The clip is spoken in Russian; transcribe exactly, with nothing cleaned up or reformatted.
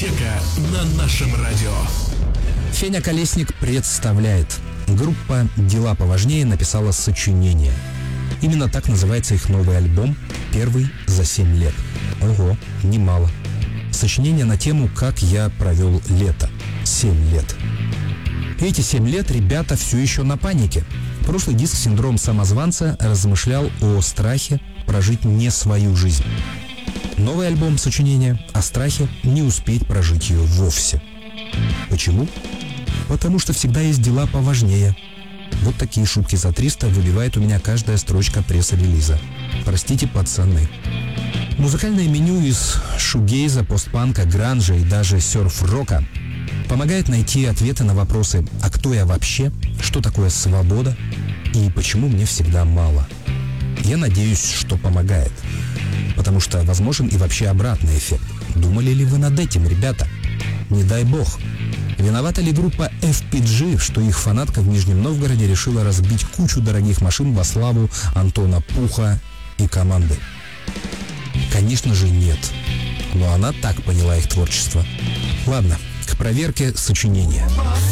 дискотека на нашем радио. Феня Колесник представляет. Группа «Дела поважнее» написала сочинение. Именно так называется их новый альбом, первый за семь лет. Ого, немало. Сочинение на тему «Как я провел лето». семь лет. Эти семь лет ребята все еще на панике. Прошлый диск «Синдром самозванца» размышлял о страхе прожить не свою жизнь. Новый альбом сочинения о страхе не успеть прожить ее вовсе. Почему? Потому что всегда есть дела поважнее. Вот такие шутки за триста выбивает у меня каждая строчка пресс-релиза. Простите, пацаны. Музыкальное меню из шугейза, постпанка, гранжа и даже серф-рока помогает найти ответы на вопросы: а кто я вообще, что такое свобода и почему мне всегда мало. Я надеюсь, что помогает. Потому что возможен и вообще обратный эффект. Думали ли вы над этим, ребята? Не дай бог. Виновата ли группа эф пи джи, что их фанатка в Нижнем Новгороде решила разбить кучу дорогих машин во славу Антона Пуха и команды? Конечно же нет. Но она так поняла их творчество. Ладно, к проверке сочинения.